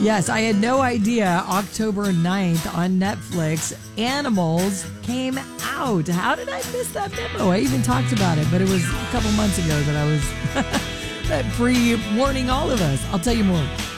Yes, I had no idea October 9th on Netflix, Animals came out. How did I miss that memo? I even talked about it, but it was a couple months ago that I was pre-warning all of us. I'll tell you more.